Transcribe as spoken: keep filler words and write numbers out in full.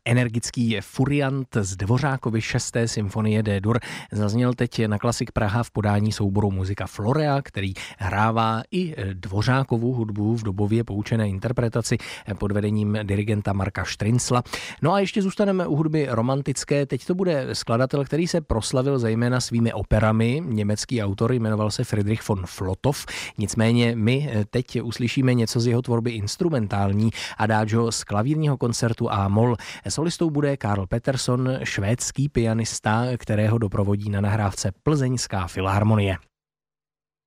Energický furiant z Dvořákovy šesté symfonie D-dur zazněl teď na Klasik Praha v podání souboru Muzika Florea, který hrává i Dvořákovu hudbu v dobově poučené interpretaci pod vedením dirigenta Marka Štryncla. No a ještě zůstaneme u hudby romantické. Teď to bude skladatel, který se proslavil zejména svými operami. Německý autor jmenoval se Friedrich von Flotow. Nicméně my teď uslyšíme něco z jeho tvorby instrumentální, adagio z klavírního koncertu A-moll. Solistou bude Karl Pettersson, švédský pianista, kterého doprovodí na nahrávce Plzeňská filharmonie.